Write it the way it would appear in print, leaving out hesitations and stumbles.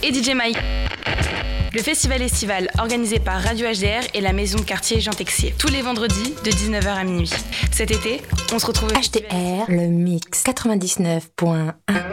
et DJ Mike. Le festival estival organisé par Radio HDR et la maison de quartier Jean Texier. Tous les vendredis de 19h à minuit. Cet été, on se retrouve au HDR, le mix 99.1.